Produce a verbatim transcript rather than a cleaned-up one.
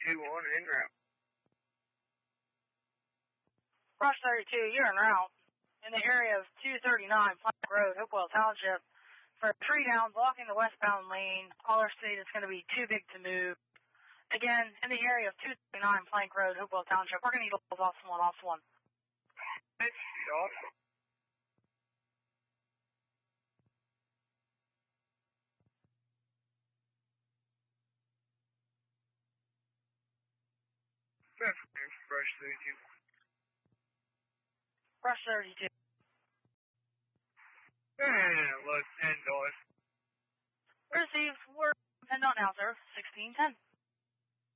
two one, en route. Rush thirty-two, you're en route in the area of two thirty-nine Plank Road, Hopewell Township, for three down, blocking the westbound lane. Caller state is going to be too big to move. Again, in the area of two thirty-nine Plank Road, Hopewell Township, we're going to need those off one, off one. Thanks, awesome. Rush thirty-two. Rush thirty-two. And look, ten dollars. Received. We're PennDOT now, sir. sixteen ten.